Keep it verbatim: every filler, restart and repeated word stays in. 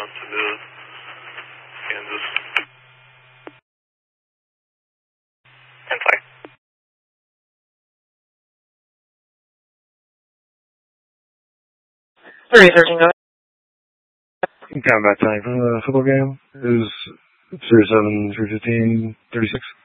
Kansas, Kansas. ten four. three thirteen, go ahead. Combat time from the football game is zero seven three fifteen thirty six.